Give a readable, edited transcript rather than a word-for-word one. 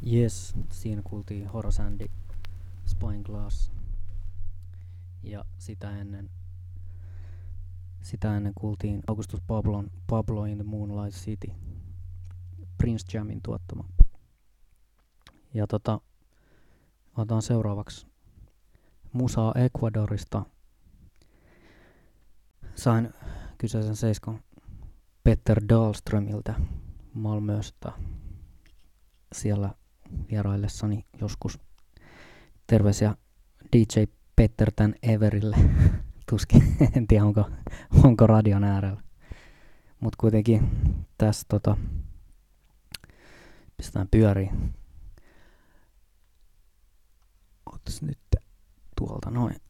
Yes, siinä kuultiin Horace Andy, Spyglass. Ja sitä ennen kuultiin Augustus Pablon Pablo in the Moonlight City, Prince Jamin tuottama. Ja otan seuraavaksi musaa Ecuadorista. Sain kyseisen seiskon Petter Dahlströmiltä Malmöstä siellä vieraillessani joskus. Terveisiä DJ Petter tän Everille. Tuskin, en tiedä onko radion äärellä. Mut kuitenkin tässä pistetään pyöriin. Otas nyt tuolta noin.